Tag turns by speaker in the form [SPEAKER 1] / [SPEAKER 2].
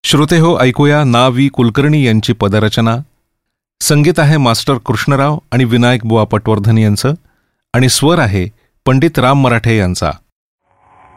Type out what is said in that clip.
[SPEAKER 1] श्रोते हो, ऐकूया ना वी कुलकर्णी यांची पदरचना. संगीत आहे मास्टर कृष्णराव आणि विनायक बुवा पटवर्धन यांचं आणि स्वर आहे पंडित राम मराठे यांचा.